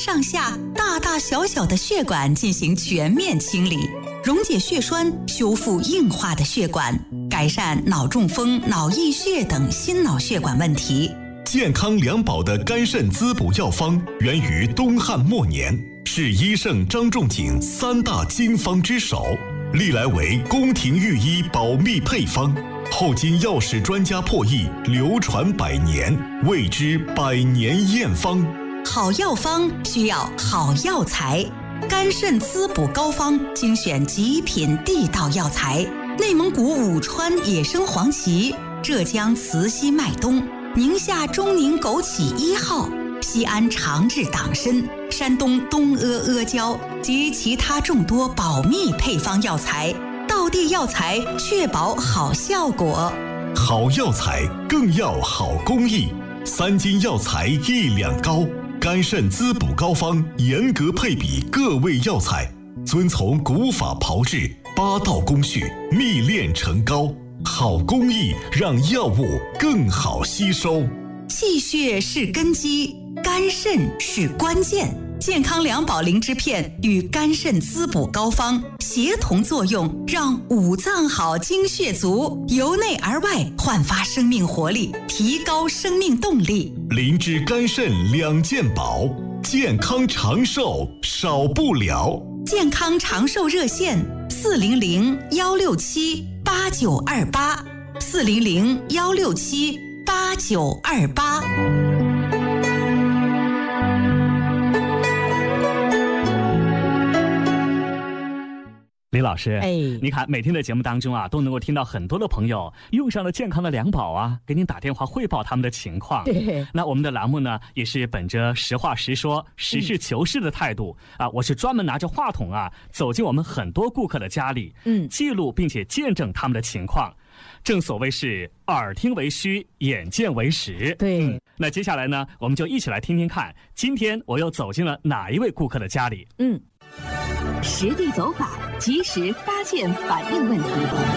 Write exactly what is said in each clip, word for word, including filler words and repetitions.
上下大大小小的血管进行全面清理，溶解血栓，修复硬化的血管，改善脑中风、脑溢血等心脑血管问题。 健康良宝的肝肾滋补药方源于东汉末年，是医圣张仲景三大经方之首，历来为宫廷御医保密配方，后经药史专家破译，流传百年，谓之百年验方。 好药方需要好药材，肝肾滋补膏方精选极品地道药材，内蒙古武川野生黄芪，浙江慈溪麦冬，宁夏中宁枸杞一号，西安长治党参，山东东阿阿胶及其他众多保密配方药材，道地药材确保好效果。 好药材更要好工艺，三斤药材一两膏，肝肾滋补膏方严格配比各味药材，遵从古法炮制，八道工序，密炼成膏。好工艺让药物更好吸收。 气血是根基，肝肾是关键。健康良宝灵芝片与肝肾滋补膏方协同作用，让五脏好、精血足，由内而外焕发生命活力，提高生命动力。 灵芝肝肾两件宝，健康长寿少不了。 健康长寿热线：四零零幺六七八九二八，四零零幺六七八九二八。 李老师， 哎， 你看每天的节目当中啊，都能够听到很多的朋友用上了健康的良宝啊，给您打电话汇报他们的情况。 对， 那我们的栏目呢，也是本着实话实说、实事求是的态度、嗯、啊，我是专门拿着话筒啊，走进我们很多顾客的家里，嗯，记录并且见证他们的情况。正所谓是耳听为虚，眼见为实。 对、嗯， 那接下来呢，我们就一起来听听看，今天我又走进了哪一位顾客的家里。 嗯， 实地走访，及时发现反映问题。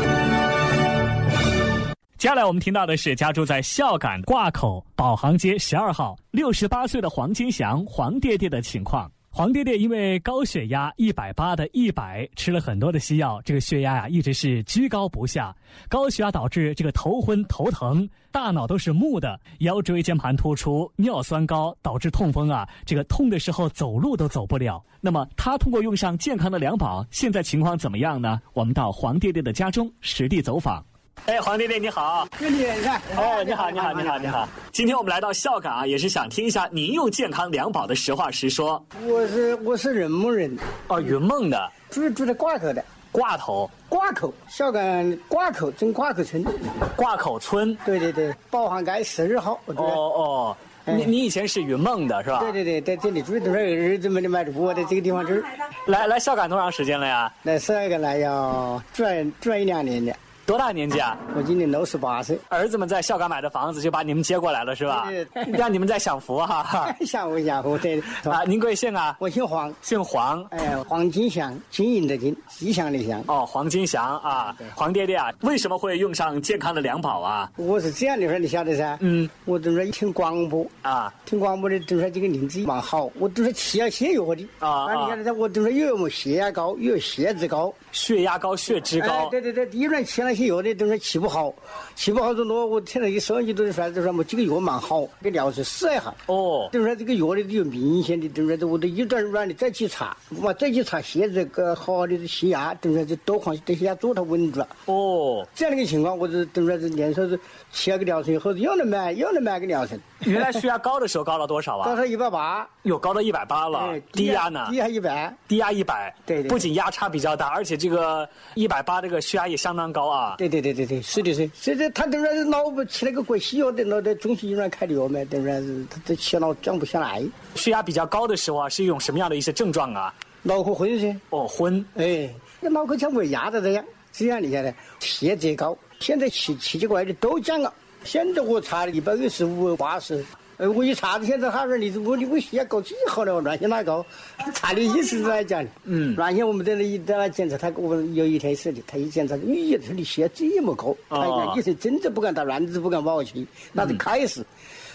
接下来我们听到的是家住在孝感挂口宝行街十二号六十八岁的黄金祥黄爹爹的情况。黄爹爹因为高血压一百八的一百，吃了很多的西药，这个血压呀、啊、一直是居高不下。高血压导致这个头昏头疼，大脑都是木的，腰椎间盘突出，尿酸高，导致痛风啊，这个痛的时候走路都走不了。那么他通过用上健康的良宝，现在情况怎么样呢？我们到黄爹爹的家中实地走访。哎，黄爹爹你好！ 这里你看， 哎，你好，你好，你好，你好！今天我们来到孝感啊，也是想听一下您用健康良宝的实话实说。 我是我是云梦人， 哦，云梦的， 住住在挂口的。 挂头， 挂口，孝感挂口镇挂口村， 挂口村。 对对对，宝行街十二号。 哦哦，你你以前是云梦的是吧？ 对对对，在这里住多少儿子们的买的我在这个地方住。 来来孝感多长时间了呀？ 来十个来要转转一两年的。 多大年纪啊？ 我今年六十八岁。 儿子们在孝感买的房子，就把你们接过来了，是吧？ 对对对， 让你们在享福哈。 享福享福，对。 啊，您贵姓啊？ 我姓黄。 姓黄。 哎，黄金祥，金银的金，吉祥的祥。 哦，黄金祥啊，黄爹爹啊，为什么会用上健康的良宝啊？ 我是这样的说，你晓得噻？嗯。我都是听广播啊， 听广播的都说这个灵芝蛮好，我都是吃了泻药的啊。啊，你晓得噻？我都是又有血压高，又有血脂高。 血压高、血脂高。 哎，对对对，第一轮吃那些药的都是气不好，气不好就多。我听那个收音机都是说，就说我这个药蛮好，给廖师试一下。哦，就是说这个药的有明显的，就是说我都一段软的再去查，我再去查血这个好的血压，就是说这多况这血压做它稳住了。哦，这样的一个情况，我就就是说这连说是吃了个疗程以后，又能买又能买个疗程。 原来血压高的时候高了多少啊？ 高到一百八， 有高到一百八了。哎，低压呢？ 低压一百， 低压一百。 对对， 不仅压差比较大，而且这个一百八这个血压也相当高啊。 对对对对对，是的是。所以他等于是脑部吃那个过西药的，那在中西医院开的药嘛，等于是他这血脑降不下来。 血压比较高的时候啊，是一种什么样的一些症状啊？ 脑壳昏噻。哦， 昏。 哎，那脑壳像被压的这样，这样你晓得，血脂高。现在奇奇奇怪的都降了。现在我查了一百二十五八十。呃，我一查，现在他说你我你我血压高几好了，乱线哪高？查的意思是来讲，嗯，乱线我们在那一在那检查，他我们有一天是的，他一检查，咦，他的血压这么高，他讲医生真的不敢打乱子，不敢把我去，那是开始。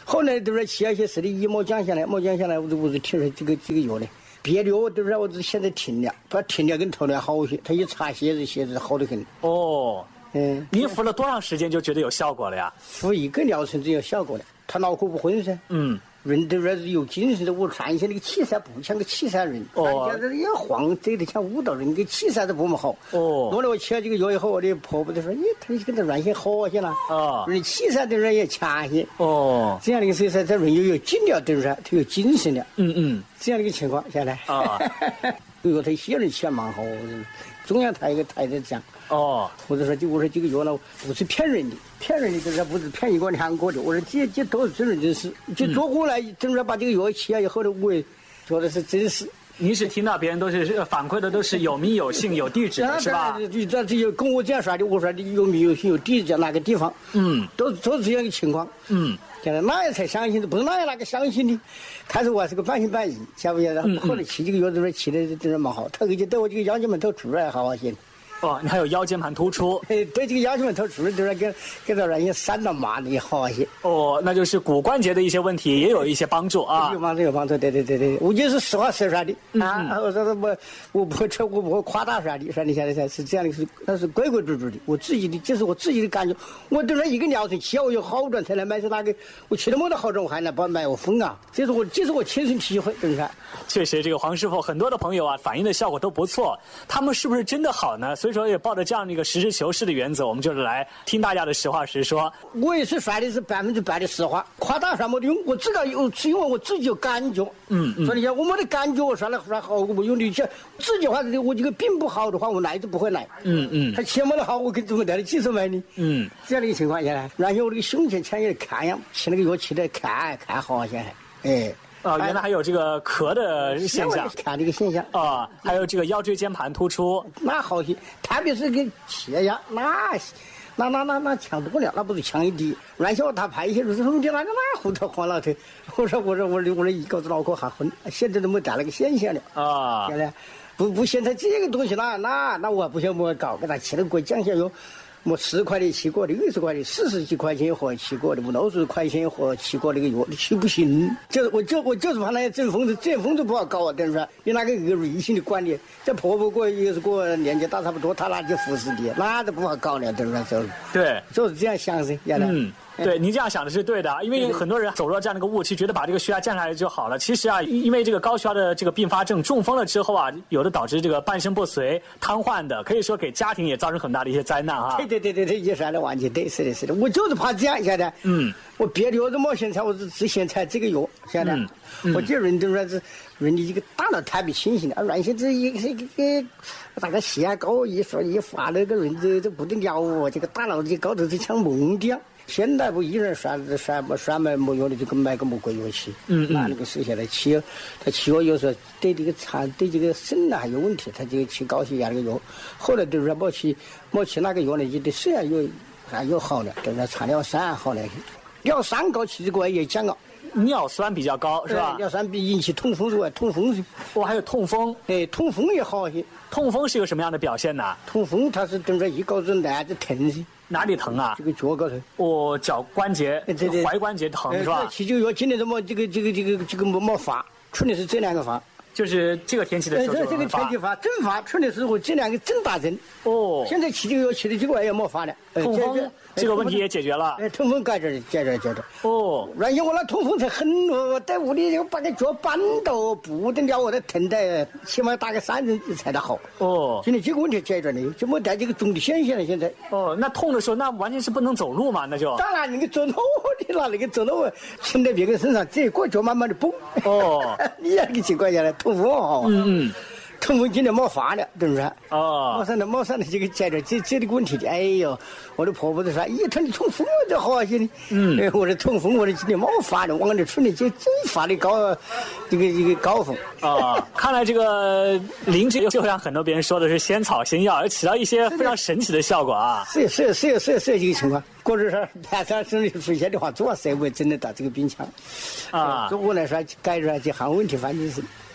后来都是吃了些事的，一毛降下来，毛降下来，我就我就停了这个这个药呢。别的药都是我是现在停了，把停了跟头呢好些，他一擦蝎子蝎子好得很。 哦， 嗯， 您服了多长时间就觉得有效果了呀？ 服一个疗程就有效果了，他脑壳不昏噻。 嗯。 人都是有精神的，我看一下那个气色不像个气色人，哦，人家这也晃，这得像舞蹈人，跟气色都不么好。哦，后来我吃了这个药以后，我的婆婆就说：“咦，他跟他软些好些了，哦，人气色的人也强些。哦，这样的一个所以说，这人又有劲了，对不对？他有精神了。嗯嗯，这样的一个情况下来啊，有他些人吃蛮好，中央台一个台在讲。哦，或者说就我说这个药呢不是骗人的，骗人的就是不是骗一个两个的。我说这这都是真人真事，就做过来，真是把这个药吃了以后呢，我也觉得是真实。 您是听到别人都是反馈的，都是有名有姓有地址的是吧？ 这这就跟我这样说的，我说的有名有姓有地址在哪个地方？嗯，都都是这样的情况。嗯，现在哪样才相信的？不是哪样哪个相信的？开始我还是个半信半疑，晓不晓得？后来吃这个药都是吃的真是蛮好，他而且对我这个腰间盘突出来好些。 哦，你还有腰间盘突出， 对这个腰间盘突出就是跟跟到人家扇到麻的也好些。 哦，那就是骨关节的一些问题也有一些帮助啊。 有帮助有帮助，对对对对，我就是实话实说的、嗯、啊。我说我我不会扯，我不会夸大说的，说你现在是这样的，是那是规规矩矩的。我自己的这是我自己的感觉，我等了一个疗程吃我有好转才来买，是那个我吃了没得好转我还来把买我疯啊！这是我这是我亲身体会，真是。 确实，这个黄师傅很多的朋友啊反映的效果都不错，他们是不是真的好呢？所以说也抱着这样的一个实事求是的原则，我们就是来听大家的实话实说。 我也是说的是百分之百的实话，夸大说没得用，我自个有是因为我自己有感觉。嗯嗯。所以我没得感觉，我说了说好，我不用力气。自己话我这个病不好的话，我来都不会来。嗯嗯。他钱没得好，我跟怎么带了几十万呢？嗯。这样的一个情况下来，然后我这个胸前前也看呀，吃那个药吃的看看好些，哎。 啊、哦，原来还有这个咳的现象， 看这个现象啊、哦，还有这个腰椎间盘突出， 那好些，特别是跟血压，那那那那那强多了，那不是强一滴。然后他拍一些，说你那个那胡头黄老头，我说我说我说我说一搞子脑壳还昏，现在都没带那个现象了啊。现在不不现在这个东西那那那我不想我搞，给他吃了过降下药。我十块的吃过的，六十块的，四十几块钱一盒吃过的，五六十块钱一盒吃过那个药，你吃不行。就我就我就是怕那些整风的，整风都不好搞啊，等于说你那个一个瑞幸的管理，这婆婆过也是跟我年纪大差不多，她那就护士的，那都不好搞了，等于说就是。 对， 就是这样想噻，原来。嗯。 对，您这样想的是对的，因为很多人走入了这样的一个误区，觉得把这个血压降下来就好了。其实啊，因为这个高血压的这个并发症，中风了之后啊，有的导致这个半身不遂、瘫痪的，可以说给家庭也造成很大的一些灾难啊。 对对对对对，你说的完全对，是的，是的，我就是怕这样，晓得？嗯，我别的药都没现采，我是只先采这个药，晓得？嗯嗯、我这人都说是人的一个大脑特别清醒的，原先这一个一个大概血压高，一说一发那个人这这不得了哦，这个大脑这高头就像懵的。现在不一人算算不算买没药的就跟买个魔鬼药吃，嗯嗯，那那个时下来吃，他吃药有时候对这个肠对这个肾呢还有问题，他就吃高血压那个药，后来都是没吃没吃那个药呢，就对肾啊又还又好了，就是查尿酸好了，尿酸高其实国外也讲了。 尿酸比较高是吧？ 尿酸比引起痛风之外，痛风是哦，还有痛风， 哎，痛风也好些。 痛风是一个什么样的表现呢？ 痛风它是等着一搞子男子疼噻。 哪里疼啊？ 这个脚高头。 哦，脚关节、 对对踝关节疼是吧？ 吃这个药，今年怎么这个这个这个这个没没发？去年是这两个发。 就是这个天气的时候这这个天气发正发，去年时候这两个正打针。哦。现在吃这个药吃的这个也没发了。 痛风这个问题也解决了。 哎，痛风解决解决解决。哦。然后我那痛风才很，我在屋里就把个脚绊到不得了，我的疼的，起码打个三针才得好。哦。现在这个问题解决了，就没带这个肿的现象了。现在。 哦，那痛的时候那完全是不能走路嘛，那就。 当然，那个走路你拿那个走路撑在别人身上，这过脚慢慢的蹦。哦。你那个情况下来。痛风好，嗯嗯，痛风今年没发了，对不对？哦，马上的马上的这个解决这这个问题的，哎呦，我的婆婆都说，咦，他你痛风就好些呢，嗯，哎，我的痛风我的今年没发了，往年去年就真发的高，这个这个高峰。 啊，看来这个灵芝就像很多别人说的是仙草仙药，而起到一些非常神奇的效果啊。 是是是是是这个情况。或者说，半山生理出现的话，主要社会真的到这个病强，啊，对我来说，解决这项问题反正是。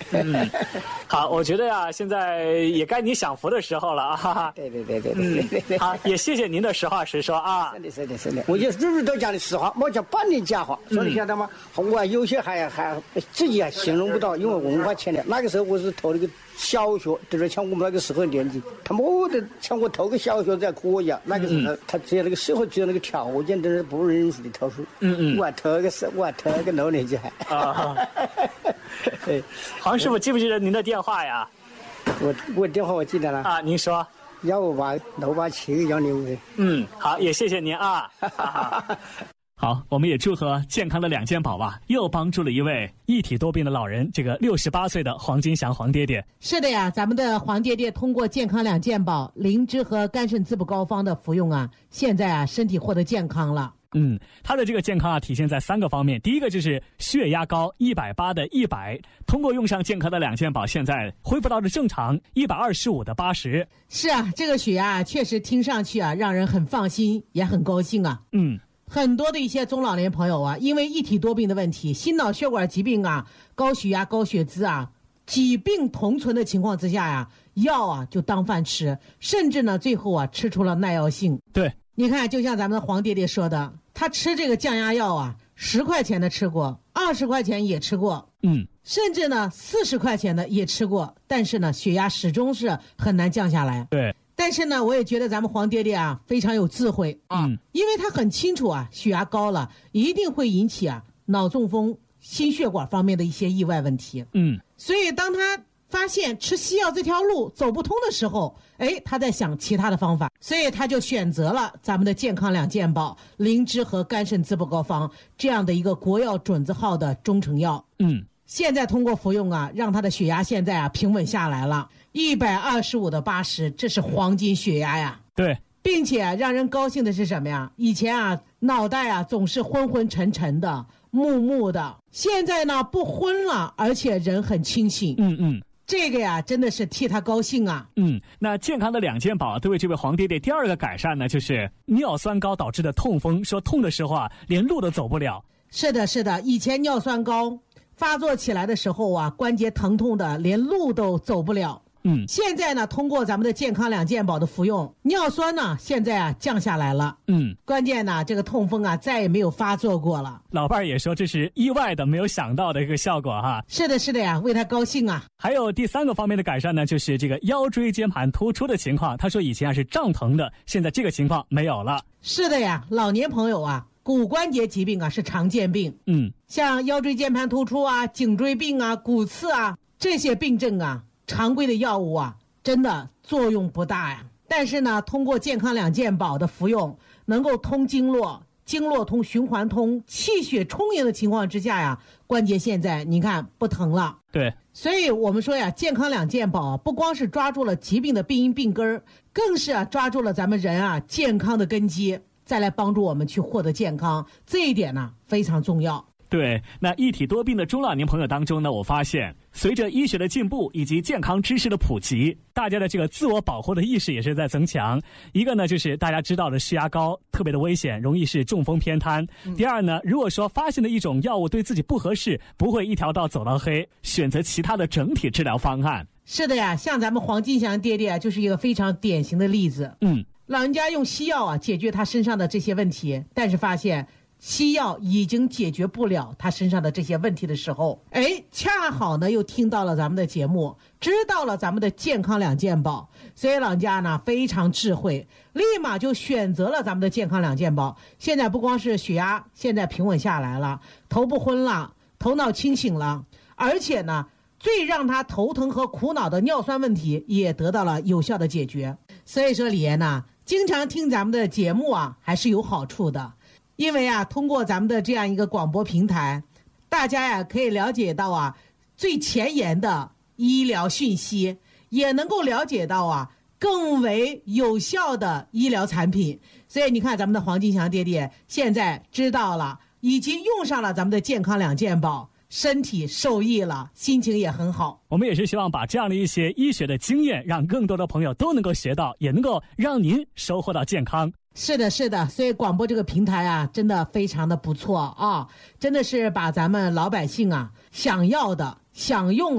嗯，好，我觉得呀、啊，现在也该你享福的时候了啊！ 对对对对对对对。 好，也谢谢您的实话实说啊！ 是的，是的，是的，我就日日都讲的实话，没讲半点假话。所以你晓得吗？我有些还还自己还形容不到，因为文化欠的。那个时候我是投了个小学，就是像我们那个时候年纪，他没得像我投个小学才可以啊。那个时候他只有那个社会只有那个条件，都是不允许的投书。嗯嗯，我还投个是，我还投个六年级还。啊。 对，黄师傅记不记得您的电话呀？ 我我电话我记得了。 啊，您说。 幺五八六八七幺零五。 嗯，好，也谢谢您啊。好，我们也祝贺健康的两件宝吧，又帮助了一位一体多病的老人，这个六十八岁的黄金祥黄爹爹。 是的呀，咱们的黄爹爹通过健康两件宝灵芝和肝肾滋补膏方的服用啊，现在啊身体获得健康了。 嗯，他的这个健康啊，体现在三个方面。第一个就是血压高，一百八的一百，通过用上健康的两件宝，现在恢复到了正常一百二十五的八十。 是啊，这个血压确实听上去啊，让人很放心，也很高兴啊。 嗯。 很多的一些中老年朋友啊，因为一体多病的问题，心脑血管疾病啊，高血压、高血脂啊，几病同存的情况之下呀、啊，药啊就当饭吃，甚至呢最后啊吃出了耐药性。 对， 你看，就像咱们的黄爹爹说的，他吃这个降压药啊，十块钱的吃过，二十块钱也吃过， 嗯， 甚至呢四十块钱的也吃过，但是呢血压始终是很难降下来。 对。 但是呢，我也觉得咱们黄爹爹啊非常有智慧啊，嗯、因为他很清楚啊，血压高了一定会引起啊脑中风、心血管方面的一些意外问题。 嗯， 所以当他发现吃西药这条路走不通的时候，哎，他在想其他的方法，所以他就选择了咱们的健康两件宝灵芝和肝肾滋补膏方这样的一个国药准字号的中成药。 嗯。 现在通过服用啊，让他的血压现在啊平稳下来了，一百二十五的八十，这是黄金血压呀。 对， 并且、啊、让人高兴的是什么呀？以前啊脑袋啊总是昏昏沉沉的、木木的，现在呢不昏了，而且人很清醒。 嗯嗯。 这个呀，真的是替他高兴啊！ 嗯，那健康的两件宝对为这位黄爹爹第二个改善呢，就是尿酸高导致的痛风，说痛的时候啊，连路都走不了。 是的，是的，以前尿酸高发作起来的时候啊，关节疼痛的，连路都走不了。 嗯， 现在呢，通过咱们的健康两件宝的服用，尿酸呢现在啊降下来了。 嗯， 关键呢，这个痛风啊再也没有发作过了。 老伴儿也说这是意外的，没有想到的一个效果哈。 是的，是的呀，为他高兴啊。 还有第三个方面的改善呢，就是这个腰椎间盘突出的情况。他说以前啊是胀疼的，现在这个情况没有了。 是的呀，老年朋友啊，骨关节疾病啊是常见病。 嗯， 像腰椎间盘突出啊、颈椎病啊、骨刺啊这些病症啊，常规的药物啊真的作用不大呀。但是呢，通过健康两件宝的服用，能够通经络，经络通、循环通、气血充盈的情况之下呀，关节现在你看不疼了。 对， 所以我们说呀，健康两件宝啊，不光是抓住了疾病的病因病根儿，更是啊抓住了咱们人啊健康的根基，再来帮助我们去获得健康，这一点呢非常重要。 对，那一体多病的中老年朋友当中呢，我发现随着医学的进步以及健康知识的普及，大家的这个自我保护的意识也是在增强。一个呢，就是大家知道的血压高特别的危险，容易是中风偏瘫。嗯、第二呢，如果说发现了一种药物对自己不合适，不会一条道走到黑，选择其他的整体治疗方案。 是的呀，像咱们黄金祥爹爹啊，就是一个非常典型的例子。 嗯， 老人家用西药啊解决他身上的这些问题，但是发现西药已经解决不了他身上的这些问题的时候，哎，恰好呢又听到了咱们的节目，知道了咱们的健康两件宝，所以老人家呢非常智慧，立马就选择了咱们的健康两件宝。现在不光是血压现在平稳下来了，头不昏了，头脑清醒了，而且呢最让他头疼和苦恼的尿酸问题也得到了有效的解决。所以说李岩呢，经常听咱们的节目啊还是有好处的。因为啊，通过咱们的这样一个广播平台，大家呀可以了解到啊最前沿的医疗讯息，也能够了解到啊更为有效的医疗产品。所以你看，咱们的黄金祥爹爹现在知道了，已经用上了咱们的健康两件宝，身体受益了，心情也很好。 我们也是希望把这样的一些医学的经验，让更多的朋友都能够学到，也能够让您收获到健康。 是的，是的，所以广播这个平台啊，真的非常的不错啊，真的是把咱们老百姓啊想要的、想用的、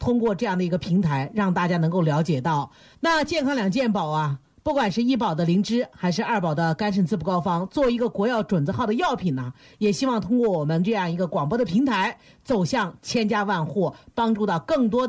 通过这样的一个平台，让大家能够了解到，那健康两健保啊，不管是医保的灵芝还是二保的肝肾滋补膏方，作为一个国药准字号的药品呢，也希望通过我们这样一个广播的平台，走向千家万户，帮助到更多的